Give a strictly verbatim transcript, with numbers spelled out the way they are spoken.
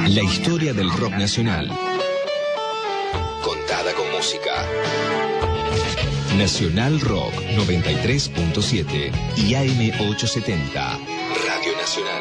La historia del rock nacional. Contada con música. Nacional Rock noventa y tres punto siete y A M ochocientos setenta. Radio Nacional.